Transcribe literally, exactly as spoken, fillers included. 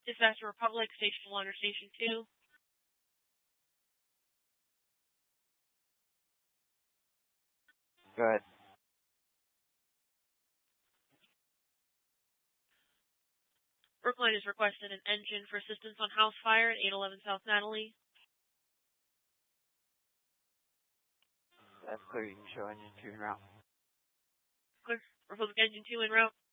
Dispatcher Republic, Station one or Station two. Go ahead. Brookline is requesting an engine for assistance on house fire at eight eleven South Natalie. That's clear. You can show engine two en route. Clear. Republic Engine two en route.